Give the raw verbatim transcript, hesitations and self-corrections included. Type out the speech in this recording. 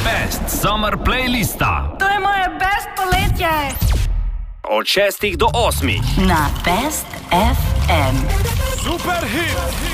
Best Summer Playlista. To je moje best poletje. Od šestih do osmih. Na Best ef em. Super hit!